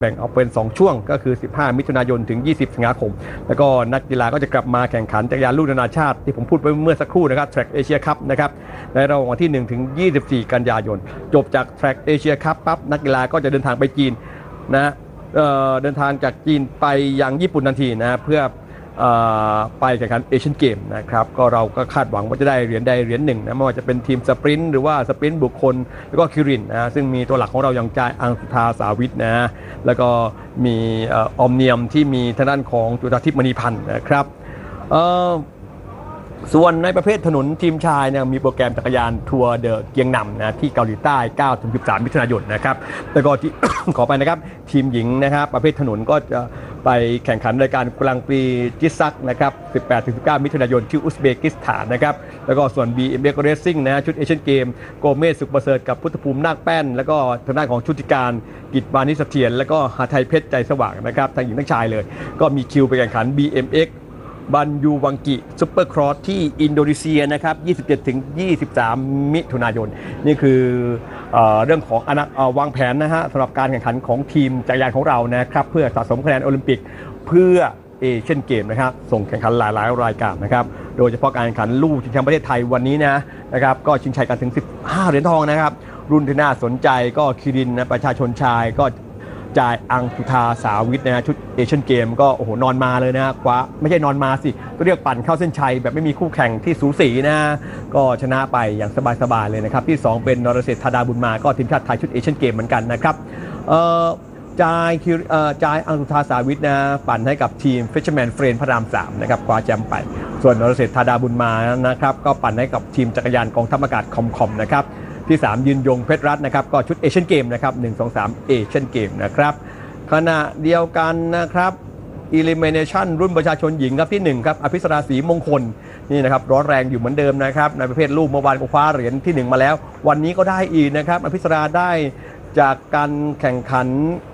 แบ่งออกเป็น2ช่วงก็คือ15มิถุนายนถึง20สิงหาคมแล้วก็นักกีฬาก็จะกลับมาแข่งขันจักรยานลู่นานาชาติที่ผมพูดไปเมื่อสักครู่นะครับ Track Asia Cup นะครับในระหว่างวันที่1ถึง24กันยายนจบจาก Track Asia Cup ปั๊บนักกีฬาก็จะเดินทางไปจีนนะเดินทางจากจีนไปยังญี่ปุ่นทันทีนะเพื่อไปแข่งขันเอเชียนเกมนะครับก็เราก็คาดหวังว่าจะได้เหรียญใดเหรียญหนึ่งนะไม่ว่าจะเป็นทีมสปรินต์หรือว่าสปรินต์บุคคลแล้วก็คิรินนะซึ่งมีตัวหลักของเราอย่างจายอังสุธาสาวิทนะแล้วก็มีออมเนียมที่มีทางด้านของจุฑาทิพย์มณีพันธ์นะครับส่วนในประเภทถนนทีมชายเนี่ยมีโปรแกรมจักรยานทัวร์เดอะเกียงนำนะที่เกาหลีใต้9-13มิถุนายนนะครับแล้วก็ที่ ขอไปนะครับทีมหญิงนะครับประเภทถนนก็จะไปแข่งขันรายการกลางปีจิซักนะครับ 18-19 มิถุนายนที่อุซเบกิสถานนะครับแล้วก็ส่วน BMX Racing นะชุดเอเชียนเกมโกเมสสุขประเสริฐกับพุทธภูมินาคแป้นแล้วก็ทางด้านของชุติการกิจวานิสเถียรแล้วก็หาไทยเพชรใจสว่างนะครับทั้งหญิงทั้งชายเลยก็มีคิวไปแข่งขัน BMXบันยูวังกิซุปเปอร์ครอสที่อินโดนีเซียนะครับ 27-23 มิถุนายนนี่คือเรื่องของวางแผนนะฮะสำหรับการแข่งขันของทีมจักรยานของเรานะครับเพื่อสะสมคะแนนโอลิมปิกเพื่อเอเชียนเกมนะครับส่งแข่งขันหลายรายการนะครับโดยเฉพาะการแข่งขันลู่ชิงแชมป์ประเทศไทยวันนี้นะครับก็ชิงชัยกันถึง15เหรียญทองนะครับรุ่นที่น่าสนใจก็คิรินนะประชาชนชายก็จายอังสุธาสาวิทนะชุดเอเชียนเกมก็โอ้โหนอนมาเลยนะคว้าไม่ใช่นอนมาสิก็เรียกปั่นเข้าเส้นชัยแบบไม่มีคู่แข่งที่สูสีนะก็ชนะไปอย่างสบายๆเลยนะครับที่2เป็นนรเศรษฐ์ธาดาบุญมาก็ทีมชาติไทยชุดเอเชียนเกมเหมือนกันนะครับจายอังสุธาสาวิทนะปั่นให้กับทีม Fisherman Friend พระราม3นะครับคว้าแชมป์ไปส่วนนรเศรษฐ์ธาดาบุญมานะครับก็ปั่นให้กับทีมจักรยานกองทัพอากาศคอมนะครับที่3ยืนยงเพชรรัตน์นะครับก็ชุดเอเชียนเกมนะครับ1-2-3เอเชียนเกมนะครับขณะเดียวกันนะครับ Elimination รุ่นประชาชนหญิงครับที่1ครับอภิสราศรีมงคลนี่นะครับร้อนแรงอยู่เหมือนเดิมนะครับในประเภทลูกเมื่อวานก็คว้าเหรียญที่1มาแล้ววันนี้ก็ได้อีกนะครับอภิสราได้จากการแข่งขัน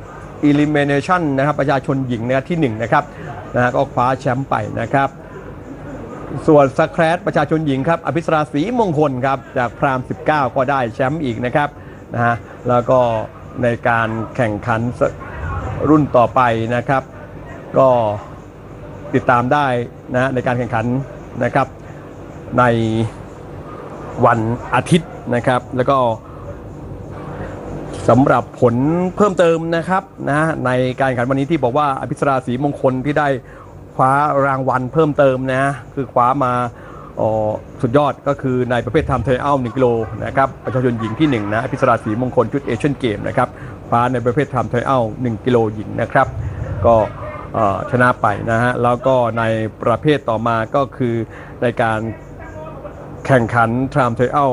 Elimination นะครับประชาชนหญิงนะครับที่1นะครับก็คว้าแชมป์ไปนะครับส่วนสแครชประชาชนหญิงครับอภิสราศรีมงคลครับจากพราม19ก็ได้แชมป์อีกนะครับแล้วก็ในการแข่งขันรุ่นต่อไปนะครับก็ติดตามได้ในการแข่งขันนะครับในวันอาทิตย์นะครับแล้วก็สำหรับผลเพิ่มเติมนะครับในการแข่งขันวันนี้ที่บอกว่าอภิสราศรีมงคลที่ได้คว้ารางวัลเพิ่มเติมคือคว้ามาสุดยอดก็คือในประเภทไทม์ไทรอัล1กิโลนะครับประชาชนหญิงที่1อภิสราศรีมงคลชุดเอเชียนเกมนะครับคว้าในประเภทไทม์ไทรอัล1กิโลหญิงนะครับก็ชนะไปแล้วก็ในประเภทต่อมาก็คือในการแข่งขันไทม์ไทรอัล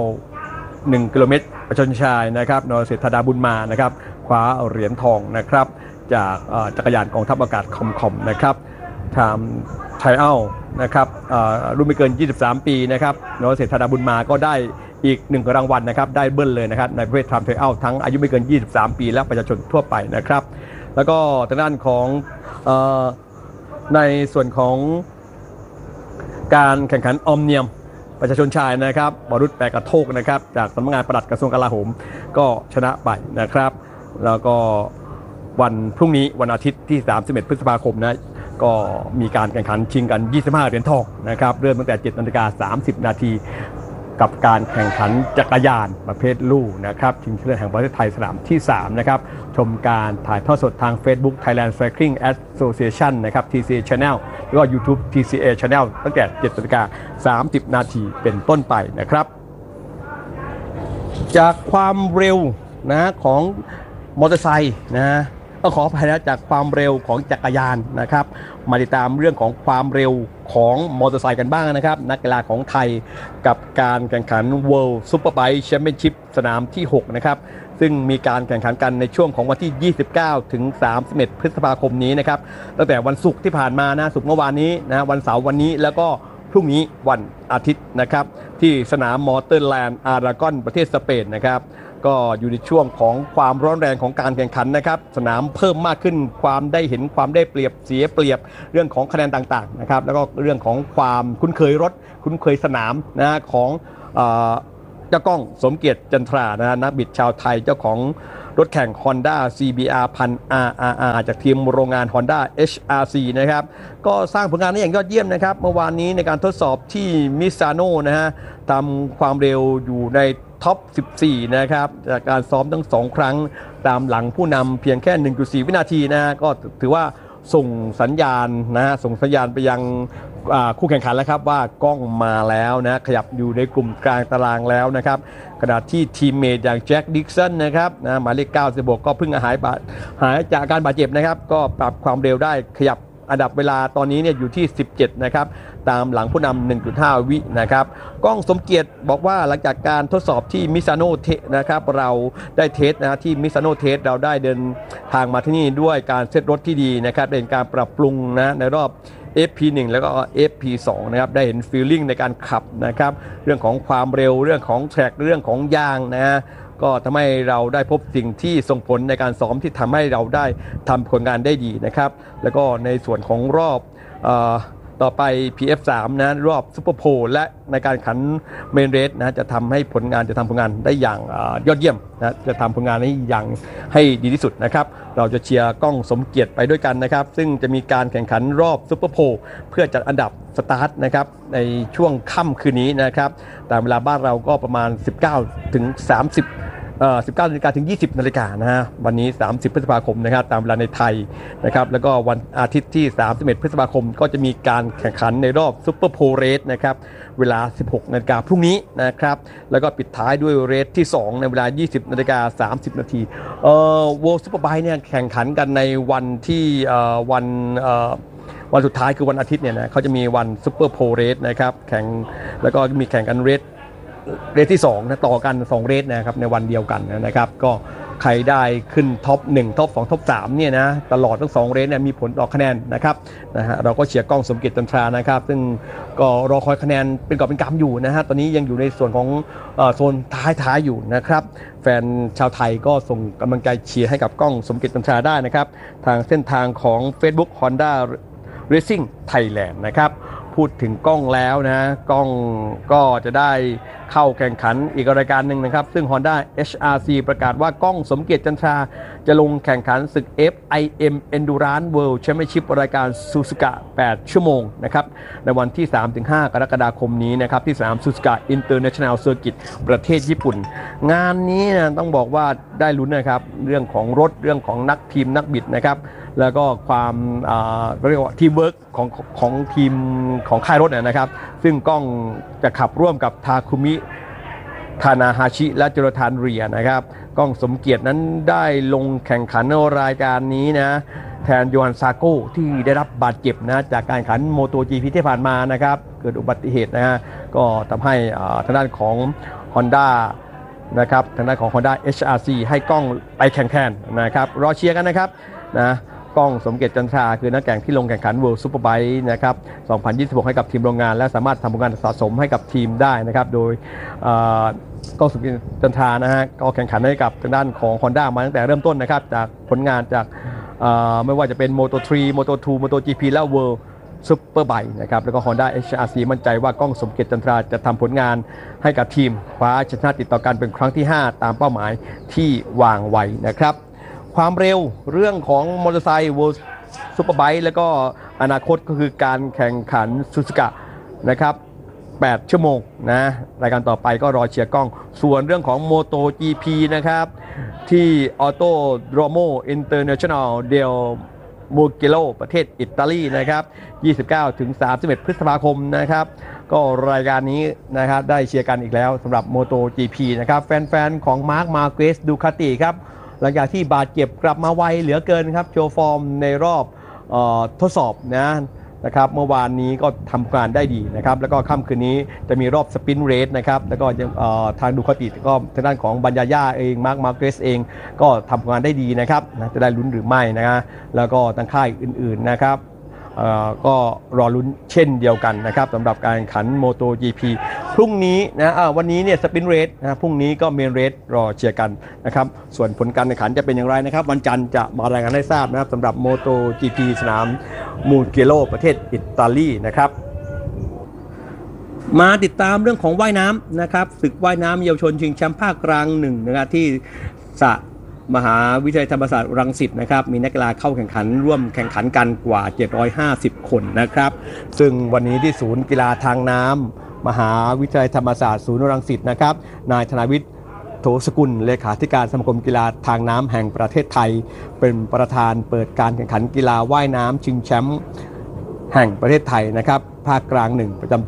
1กิโลเมตรประชาชนชายนะครับนรเศรษฐ์ธาดาบุญมานะครับคว้าเหรียญทองนะครับจากจักรยานกองทัพอากาศคอมนะครับไทม์ไทรอัลนะครับรุ่นไม่เกิน23ปีนะครับนรเศรษฐ์ธาดาบุญมาก็ได้อีก1รางวัลนะครับได้เบิ้ลเลยนะครับในประเภทไทม์ไทรอัลทั้งอายุไม่เกิน23ปีและประชาชนทั่วไปนะครับแล้วก็ทางด้านของในส่วนของการแข่งขันออมเนียมประชาชนชายนะครับบรุษแปรกระโทกนะครับจากสำนักงานปลัดกระทรวงกลาโหมก็ชนะไปนะครับแล้วก็วันพรุ่งนี้วันอาทิตย์ที่31พฤษภาคมก็มีการแข่งขันชิงกัน25เหรียญทองนะครับเริ่มตั้งแต่ 7:30 น.กับการแข่งขันจักรยานประเภทลู่นะครับชิงชนะเลิศแห่งประเทศไทยสนามที่3นะครับชมการถ่ายทอดสดทาง Facebook Thailand Cycling Association นะครับ TCA Channel แล้วก็ YouTube TCA Channel ตั้งแต่ 7:30 น.เป็นต้นไปนะครับจากความเร็วของมอเตอร์ไซค์ต้องขออภัยจากความเร็วของจักรยานนะครับมาติดตามเรื่องของความเร็วของมอเตอร์ไซค์กันบ้างนะครับนักกีฬาของไทยกับการแข่งขัน World Superbike Championship สนามที่6นะครับซึ่งมีการแข่งขันกันในช่วงของวันที่29ถึง31พฤษภาคมนี้นะครับตั้งแต่วันศุกร์ที่ผ่านมาศุกร์เมื่อวานนี้วันเสาร์วันนี้แล้วก็พรุ่งนี้วันอาทิตย์นะครับที่สนามมอเตอร์แลนด์อารากอนประเทศสเปนนะครับก็อยู่ในช่วงของความร้อนแรงของการแข่งขันนะครับสนามเพิ่มมากขึ้นความได้เห็นความได้เปรียบเสียเปรียบเรื่องของคะแนนต่างๆนะครับแล้วก็เรื่องของความคุ้นเคยรถคุ้นเคยสนามของเจ้ากล้องสมเกียรติจันทรานะนักบิดชาวไทยเจ้าของรถแข่ง Honda CBR 1000 RRR จากทีมโรงงาน Honda HRC นะครับก็สร้างผลงานได้อย่างยอดเยี่ยมนะครับเมื่อวานนี้ในการทดสอบที่มิซาโนนะฮะทำความเร็วอยู่ในท็อป 14 นะครับจากการซ้อมทั้ง2ครั้งตามหลังผู้นำเพียงแค่ 1.4 วินาทีนะก็ถือว่าส่งสัญญาณนะฮะส่งสัญญาณไปยังคู่แข่งขันแล้วครับว่ากล้องมาแล้วนะขยับอยู่ในกลุ่มกลางตารางแล้วนะครับขณะที่ทีมเมทอย่างแจ็คดิกสันนะครับนะหมายเลข96ก็เพิ่งหายจากอาการบาดเจ็บนะครับก็ปรับความเร็วได้ขยับอันดับเวลาตอนนี้เนี่ยอยู่ที่17นะครับตามหลังผู้นำ 1.5 วินะครับก้องสมเกียรติบอกว่าหลังจากการทดสอบที่มิซาโนเทนะครับเราได้เทสนะที่มิซาโนเทสเราได้เดินทางมาที่นี่ด้วยการเซตรถที่ดีนะครับเป็นการปรับปรุงนะในรอบFP1 แล้วก็ FP2 นะครับได้เห็นฟีลลิ่งในการขับนะครับเรื่องของความเร็วเรื่องของแทร็กเรื่องของยางนะฮะก็ทำให้เราได้พบสิ่งที่ส่งผลในการซ้อมที่ทำให้เราได้ทำผลงานได้ดีนะครับแล้วก็ในส่วนของรอบต่อไป PF3 นะรอบซุปเปอร์โพลและในการขันเมนเรสนะจะทำให้ผลงานได้อย่างยอดเยี่ยมนะจะทำผลงานให้ดีที่สุดนะครับเราจะเชียร์ก้องสมเกียรติไปด้วยกันนะครับซึ่งจะมีการแข่งขันรอบซุปเปอร์โพลเพื่อจัดอันดับสตาร์ทนะครับในช่วงค่ำคืนนี้นะครับตามเวลาบ้านเราก็ประมาณ 19 ถึง 30 19 นาฬิกาถึง 20 นาฬิกานะฮะวันนี้ 30 พฤษภาคมนะครับตามเวลาในไทยนะครับแล้วก็วันอาทิตย์ที่ 31 พฤษภาคมก็จะมีการแข่งขันในรอบซุปเปอร์โพลเรสนะครับเวลา 16 นาฬิกาพรุ่งนี้นะครับแล้วก็ปิดท้ายด้วยเรสที่ 2 ในเวลา 20 นาฬิกา 30 นาทีWorld Superbike เนี่ยแข่งขันกันในวันที่วันสุดท้ายคือวันอาทิตย์เนี่ยนะเขาจะมีวันซุปเปอร์โพลเรสนะครับแข่งแล้วก็มีแข่งกันเรสที่2นะต่อกัน2เรสนะครับในวันเดียวกันนะครับก็ใครได้ขึ้นท็อป1ท็อป2ท็อป3เนี่ยนะตลอดทั้ง2เรสเนี่ยมีผลต่อคะแนนนะครับนะฮะเราก็เชียร์ก้องสมเกียรติจันทรานะครับซึ่งก็รอคอยคะแนนเป็นกอบเป็นกำอยู่นะฮะตอนนี้ยังอยู่ในส่วนของโซนท้ายอยู่นะครับแฟนชาวไทยก็ส่งกำลังใจเชียร์ให้กับก้องสมเกียรติจันทราได้นะครับทางเส้นทางของ Facebook Honda Racing Thailand นะครับพูดถึงกล้องแล้วนะกล้องก็จะได้เข้าแข่งขันอีกรายการหนึ่งนะครับซึ่ง Honda HRC ประกาศว่ากล้องสมเกียรติจันทราจะลงแข่งขันศึก FIM Endurance World Championship รายการซูซูกะ8ชั่วโมงนะครับในวันที่ 3-5 กรกฎาคมนี้นะครับที่สนามซูซูกะ International Circuit ประเทศญี่ปุ่นงานนี้นะต้องบอกว่าได้ลุ้นนะครับเรื่องของรถเรื่องของนักทีมนักบิดนะครับแล้วก็ความเรียกว่าทีมเวิร์กของทีมของค่ายรถนะครับซึ่งกล้องจะขับร่วมกับทาคุมิทานาฮาชิและโจนาธานเรียนะครับกล้องสมเกียรตินั้นได้ลงแข่งขันในรายการนี้นะแทนโยฮันซาโก้ที่ได้รับบาดเจ็บนะจากการแข่งขันโมโต GP ที่ผ่านมานะครับเกิดอุบัติเหตุนะฮะก็ทำให้ทางด้านของ Honda นะครับทางด้านของ Honda HRC ให้กล้องไปแข่งแทนนะครับรอเชียร์กันนะครับนะกล้องสมเกียรติจันทราคือนักแข่งที่ลงแข่งขัน World Superbike นะครับ 2026 ให้กับทีมโรงงานและสามารถทำผลงานสะสมให้กับทีมได้นะครับโดยกล้องสมเกียรติจันทรานะฮะก็แข่งขันให้กับทางด้านของ Honda มาตั้งแต่เริ่มต้นนะครับจากผลงานจากไม่ว่าจะเป็น Moto3 Moto2 MotoGP และ World Superbike นะครับแล้วก็ Honda HRC มั่นใจว่ากล้องสมเกียรติจันทราจะทำผลงานให้กับทีมคว้าชนะติดต่อกันเป็นครั้งที่ 5 ตามเป้าหมายที่วางไว้นะครับความเร็วเรื่องของมอเตอร์ไซค์ World Superbike แล้วก็อนาคตก็คือการแข่งขันซูซูกะนะครับ8ชั่วโมงนะรายการต่อไปก็รอเชียร์กล้องส่วนเรื่องของ Moto GP นะครับที่ออโตโดรโมอินเตอร์เนชั่นแนลเดลโมเกโลประเทศอิตาลีนะครับ 29-31 พฤษภาคมนะครับก็รายการนี้นะครับได้เชียร์กันอีกแล้วสำหรับ Moto GP นะครับแฟนๆของมาร์คมาร์เกสดูคาติครับหลังจากที่บาดเจ็บกลับมาไวเหลือเกินครับโชว์ฟอร์มในรอบทดสอบนะครับเมื่อวานนี้ก็ทำงานได้ดีนะครับแล้วก็ค่ำคืนนี้จะมีรอบสปินเรสนะครับแล้วก็ทางดูคาติก็ทางด้านของบัญญาย่าเองมาร์คมาร์เกสเองก็ทำงานได้ดีนะครับจะได้ลุ้นหรือไม่นะแล้วก็ทางค่ายอื่นๆนะครับก็รอลุ้นเช่นเดียวกันนะครับสำหรับการแข่งขัน Moto GP พรุ่งนี้นะวันนี้เนี่ยสปินเรสนะพรุ่งนี้ก็เมนเรสรอเชียร์กันนะครับส่วนผลการแข่งขันจะเป็นอย่างไรนะครับวันจันทร์จะมารายงานให้ทราบนะครับสำหรับ Moto GP สนามมูเกโลประเทศอิตาลีนะครับมาติดตามเรื่องของว่ายน้ำนะครับศึกว่ายน้ำเยาวชนชิงแชมป์ภาคกลางหนึ่งนะครับที่สระมหาวิทยาลัยธรรมศาสตร์รังสิตนะครับมีนักกีฬาเข้าแข่งขันร่วมแข่งขันกันกว่า750คนนะครับซึ่งวันนี้ที่ศูนย์กีฬาทางน้ำมหาวิทยาลัยธรรมศาสตร์ศูนย์รังสิตนะครับนายธนาวิทย์โถสกุลเลขาธิการสมาคมกีฬาทางน้ำแห่งประเทศไทยเป็นประธานเปิดการแข่งขันกีฬาว่ายน้ำชิงแชมป์แห่งประเทศไทยนะครับภาคกลางหนึ่งประจำปี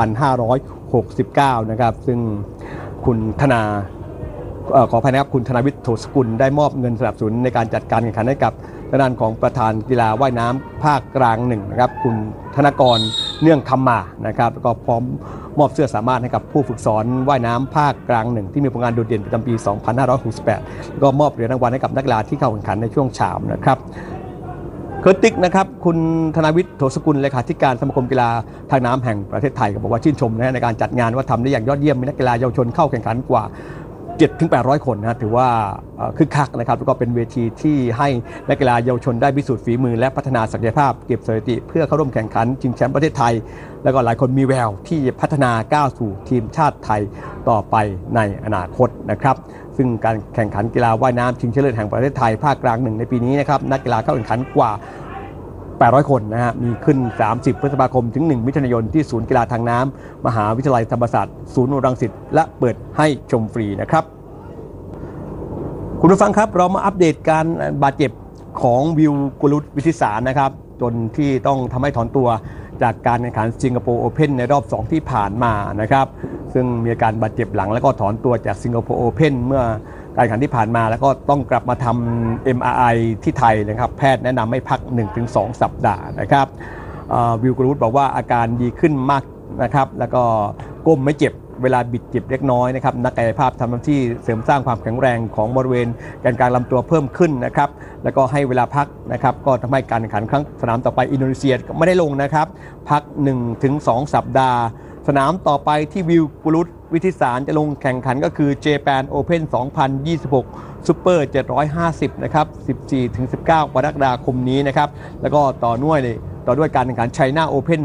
2569 นะครับซึ่งคุณธนาขออภัยนะครับคุณธนาวิทย์โถสกุลได้มอบเงินสนับสนุนในการจัดการแข่งขันให้กับด้านของประธานกีฬาว่ายน้ำภาคกลางหนึ่งนะครับคุณธนกรเนื่องคำมานะครับแล้วก็พร้อมมอบเสื้อสามารถให้กับผู้ฝึกสอนว่ายน้ำภาคกลางหนึ่งที่มีผลงานโดดเด่นประจำปี 2568 แล้วก็มอบเหรียญรางวัลให้กับนักกีฬาที่เข้าแข่งขันในช่วงเช้านะครับเคิร์ติกนะครับคุณธนาวิทย์โถสกุลเลขาธิการสมาคมกีฬาทางน้ำแห่งประเทศไทยก็บอกว่าชื่นชมในการจัดงานว่าทำได้อย่างยอดเยี่ยมมีนักกีฬาเยาวชนเข้าแข่งขันกว่า700-800 คนนะถือว่าคึกคักนะครับแล้วก็เป็นเวทีที่ให้นักกีฬาเยาวชนได้พิสูจน์ฝีมือและพัฒนาศักยภาพเก็บสถิติเพื่อเข้าร่วมแข่งขันชิงแชมป์ประเทศไทยแล้วก็หลายคนมีแววที่พัฒนาก้าวสู่ทีมชาติไทยต่อไปในอนาคตนะครับซึ่งการแข่งขันกีฬาว่ายน้ำชิงชนะเลิศแห่งประเทศไทยภาคกลางหนึ่งในปีนี้นะครับนักกีฬาเข้าแข่งขันกว่า800 คนนะฮะมีขึ้น30 พฤษภาคมถึง1 มิถุนายนที่ศูนย์กีฬาทางน้ำมหาวิทยาลัยธรรมศาสตร์ศูนย์รังสิตและเปิดให้ชมฟรีนะครับคุณผู้ฟังครับเรามาอัปเดตการบาดเจ็บของวิวกุลุตวิทิสารนะครับจนที่ต้องทำให้ถอนตัวจากการแข่งขันสิงคโปร์โอเพ่นในรอบ2ที่ผ่านมานะครับซึ่งมีอาการบาดเจ็บหลังแล้วก็ถอนตัวจากสิงคโปร์โอเพ่นเมื่อการแข่งขันที่ผ่านมาแล้วก็ต้องกลับมาทำ MRI ที่ไทยนะครับแพทย์แนะนำให้พัก 1-2 สัปดาห์นะครับวิวกุลุตบอกว่าอาการดีขึ้นมากนะครับแล้วก็ก้มไม่เจ็บเวลาบิดเจ็บเล็กน้อยนะครับนักกายภาพทำหน้าที่เสริมสร้างความแข็งแรงของบริเวณแกนกลางลำตัวเพิ่มขึ้นนะครับแล้วก็ให้เวลาพักนะครับก็ทำให้การแข่งขันครั้งสนามต่อไปอินโดนีเซียไม่ได้ลงนะครับพัก 1-2 สัปดาห์สนามต่อไปที่วิวกุลุตวิทิสารจะลงแข่งขันก็คือ Japan Open 2026 Super 750นะครับ 14-19 กรกฎาคมนี้นะครับแล้วก็ต่อด้วยการแข่งขัน China Open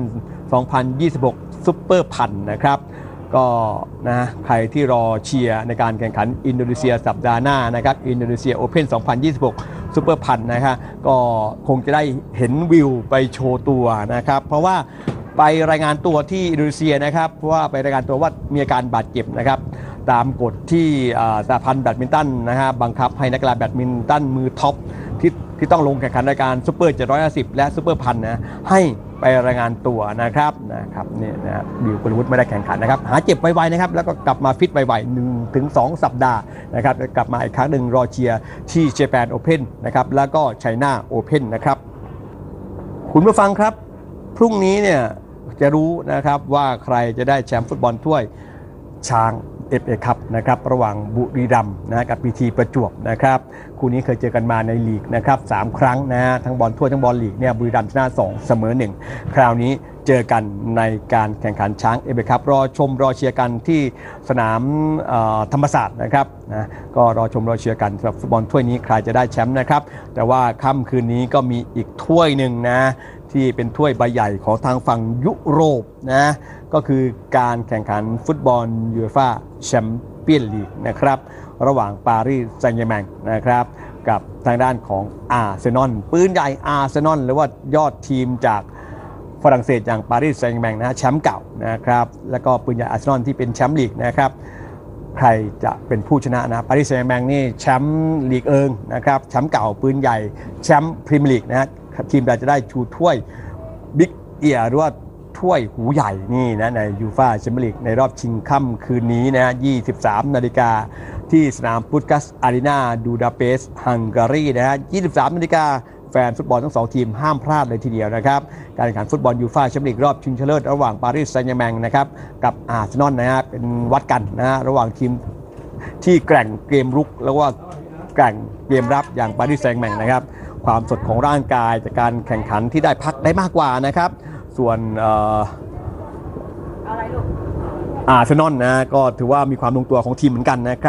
2026 Super พันนะครับก็นะใครที่รอเชียร์ในการแข่งขันอินโดนีเซียสัปดาห์หน้านะครับอินโดนีเซียโอเพ่น2026 ซุปเปอร์พันนะครับก็คงจะได้เห็นวิวไปโชว์ตัวนะครับเพราะว่าไปรายงานตัวที่อินโดนีเซียนะครับเพราะว่าไปรายงานตัวว่ามีอาการบาดเจ็บนะครับตามกฎที่สหพันธ์แบดมินตันนะฮะบังคับให้นักกีฬาแบดมินตันมือท็อปที่ต้องลงแข่งขันรายการซุปเปอร์750และซุปเปอร์พันนะให้ไปรายงานตัวนะครับนี่นะวิวกุลวุฒิไม่ได้แข่งขันนะครับหาเจ็บไวๆนะครับแล้วก็กลับมาฟิตไวๆ 1-2 สัปดาห์นะครับกลับมาอีกครั้งหนึ่งรอเชียร์ที่ Japan Open นะครับแล้วก็ China Open นะครับคุณผู้ฟังครับพรุ่งนี้เนี่ยจะรู้นะครับว่าใครจะได้แชมป์ฟุตบอลถ้วยช้างFA คัพนะครับระหว่างบุรีรัมย์นะกับ PT ประจวบนะครับคู่นี้เคยเจอกันมาในลีกนะครับ3 ครั้งนะฮะทั้งบอลถ้วยทั้งบอลลีกเนี่ยบุรีรัมย์ชนะ2เสมอ1คราวนี้เจอกันในการแข่งขันช้างFA คัพรอเชียร์กันที่สนามธรรมศาสตร์นะครับนะก็รอเชียร์กันสำหรับฟุตบอลถ้วยนี้ใครจะได้แชมป์นะครับแต่ว่าค่ำคืนนี้ก็มีอีกถ้วยหนึ่งนะที่เป็นถ้วยใบใหญ่ของทางฝั่งยุโรปนะก็คือการแข่งขันฟุตบอลยูเอฟ่าแชมเปี้ยนลีกนะครับระหว่างปารีสแซงต์แชร์แมงนะครับกับทางด้านของอาร์เซนอลปืนใหญ่อาร์เซนอลหรือว่ายอดทีมจากฝรั่งเศสอย่างปารีสแซงต์แชร์แมงนะแชมป์เก่านะครับแล้วก็ปืนใหญ่อาร์เซนอลที่เป็นแชมป์ลีกนะครับใครจะเป็นผู้ชนะนะปารีสแซงต์แชร์แมงนี่แชมป์ลีกนะครับแชมป์เก่าปืนใหญ่แชมป์พรีเมียร์ลีกนะทีมใดจะได้ชูถ้วยบิ๊กเอียร์หรือว่าถ้วยหูใหญ่นี่นะในยูฟ่าแชมเปี้ยนลีกในรอบชิงค่ำคืนนี้นะ 23 นาฬิกาที่สนามพุตกัสอารีนาบูดาเปสต์ฮังการีนะฮะ 23 นาฬิกาแฟนฟุตบอลทั้ง2ทีมห้ามพลาดเลยทีเดียวนะครับการแข่งขันฟุตบอลยูฟ่าแชมเปี้ยนลีกรอบชิงชนะเลิศระหว่างปารีสแซงต์แชร์แมงนะครับกับอาร์เซนอลนะฮะเป็นวัดกันนะฮะระหว่างทีมที่แกร่งเกมรุกแล้วก็แกร่งเกมรับอย่างปารีสแซงต์แชร์แมงนะครับความสดของร่างกายจากการแข่งขันที่ได้พักได้มากกว่านะครับส่วนอาร์เซนอลนะก็ถือว่ามีความลงตัวของทีมเหมือนกันนะครับ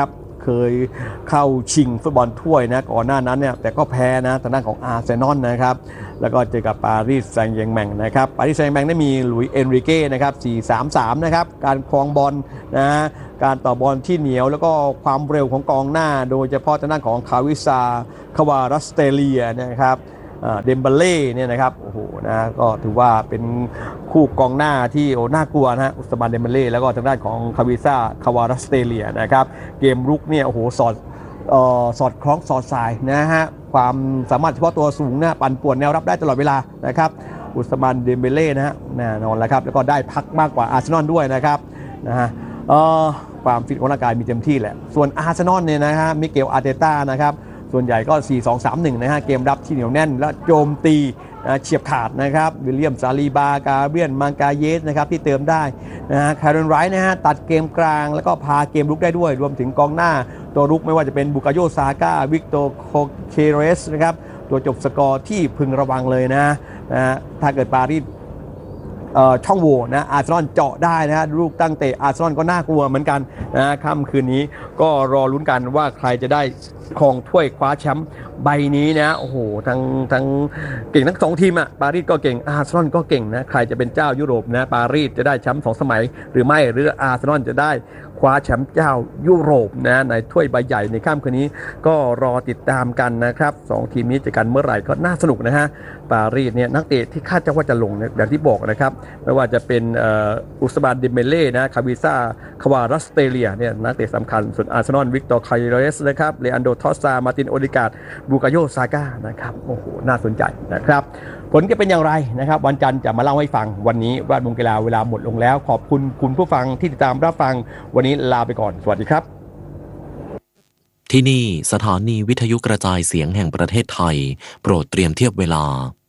เคยเข้าชิงฟุตบอลถ้วยนะก่อนหน้านั้นเนี่ยแต่ก็แพ้นะทางด้านของอาร์เซนอลนะครับแล้วก็เจอกับปารีสแซงต์แชร์แมงนะครับปารีสแซงต์แชร์แมงได้มีหลุยส์เอนริเก้นะครับ4-3-3นะครับการครองบอลนะการต่อบอลที่เหนียวแล้วก็ความเร็วของกองหน้าโดยเฉพาะทางด้านของคาวิซาคาวารัสเตเลียนะครับเดมเบเล่เนี่ยนะครับโอ้โหนะก็ถือว่าเป็นคู่กองหน้าที่โอ้น่ากลัวนะอุสมานเดมเบเล่แล้วก็ทางด้านของคาวิซาคาวารัสเตเลียนะครับเกมรุกเนี่ยโอ้โหสอดคล้องสอดสายนะฮะความสามารถเฉพาะตัวสูงนะปั่นป่วนแนวรับได้ตลอดเวลานะครับอุสมานเดมเบเล่นะฮะแน่นอนแล้วครับแล้วก็ได้พักมากกว่าอาร์เซนอลด้วยนะครับนะฮะความฟิตของร่างกายมีเต็มที่แหละส่วนอาร์เซนอลเนี่ยนะฮะมิเกลอาร์เตต้านะครับส่วนใหญ่ก็ 4-2-3-1 นะฮะเกมรับที่เหนียวแน่นและโจมตีเฉียบขาดนะครับวิลเลียมซาลีบากาเบรียนมังกาเยสนะครับที่เติมได้นะฮะคาร์เรนไรท์นะฮะตัดเกมกลางแล้วก็พาเกมลุกได้ด้วยรวมถึงกองหน้าตัวรุกไม่ว่าจะเป็นบุกาโยซาก้าวิกโตโคเคเรสนะครับตัวจบสกอร์ที่พึงระวังเลยนะถ้าเกิดปารีสช่องโหว่นะอาร์เซนอลเจาะได้นะลูกตั้งเตะอาร์เซนอลก็น่ากลัวเหมือนกันนะค่ำคืนนี้ก็รอลุ้นกันว่าใครจะได้ครองถ้วยคว้าแชมป์ใบนี้นะโอ้โหทั้งเก่งทั้ง2ทีมอ่ะปารีสก็เก่งอาร์เซนอลก็เก่งนะใครจะเป็นเจ้ายุโรปนะปารีสจะได้แชมป์2 สมัยหรือไม่หรืออาร์เซนอลจะได้คว้าแชมป์เจ้ายุโรปนะในถ้วยใบใหญ่ในค่ำคืนนี้ก็รอติดตามกันนะครับ2ทีมนี้เจอกันเมื่อไหร่ก็น่าสนุกนะฮะปารีสเนี่ยนักเตะที่คาดว่าจะลงอย่างที่บอกนะครับไม่ว่าจะเป็นอุสมานเดมเบเล่นะคาวิซาคาวารัสเตเลียเนี่ยนักเตะสำคัญส่วนอาร์เซนอลวิกตอร์คาเรสนะครับเลอันโดทอสซามาตินโอดิกาดบูกาโยซาก้านะครับโอ้โหน่าสนใจนะครับผลจะเป็นอย่างไรนะครับวันจันทร์จะมาเล่าให้ฟังวันนี้แวดวงกีฬาเวลาหมดลงแล้วขอบคุณคุณผู้ฟังที่ติดตามรับฟังวันนี้ลาไปก่อนสวัสดีครับที่นี่สถานีวิทยุกระจายเสียงแห่งประเทศไทยโปรดเตรียมเทียบเวลา